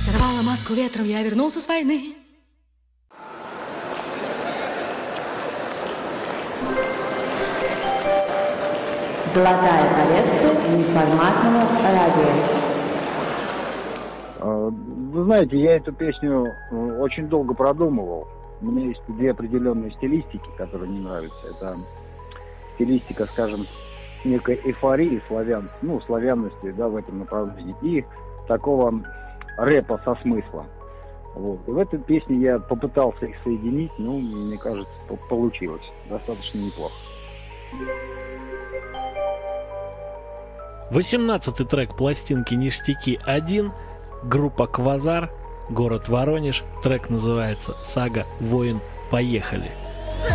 Сорвала маску ветром, я вернулся с войны. Золотая коллекция неформатного радио. Вы знаете, я эту песню очень долго продумывал. У меня есть две определенные стилистики, которые мне нравятся. Это стилистика, скажем, некой эйфории славянности, да, в этом направлении, и такого рэпа со смыслом. Вот. И в этой песне я попытался их соединить, мне кажется, получилось достаточно неплохо. 18-й трек пластинки «Ништяки-1», группа «Квазар», город Воронеж. Трек называется «Сага. Воин. Поехали».